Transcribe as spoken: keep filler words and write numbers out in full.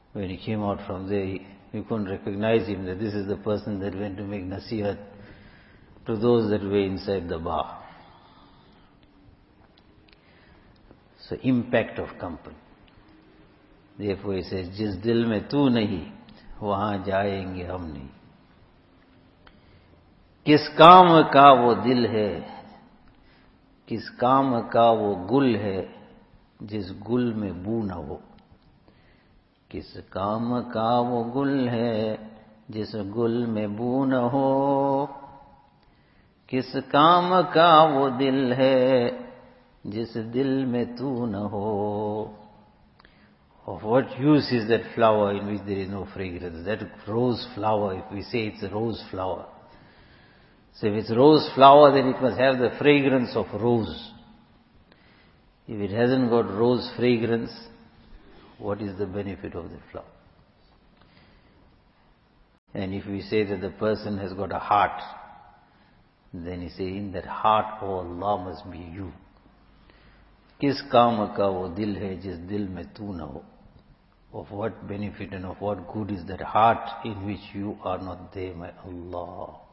When he came out from there, he, you couldn't recognize him, that this is the person that went to make nasihat to those that were inside the bar. So impact of company. Therefore he says, जिस दिल में तू नहीं, वहां जाएंगे हम नहीं. किस काम का वो दिल है, किस काम का वो गुल है, जिस गुल में बू न हो. किस काम का वो गुल है, जिस गुल में बू न हो. किस काम का वो दिल है, जिस दिल में तू न हो. Of what use is that flower in which there is no fragrance? That rose flower, if we say it's a rose flower. So if it's rose flower, then it must have the fragrance of rose. If it hasn't got rose fragrance, what is the benefit of the flower? And if we say that the person has got a heart, then he say, in that heart, oh Allah, must be you. किस काम का वो दिल है जिस दिल में तू न हो. Of what benefit and of what good is that heart in which you are not there, my Allah?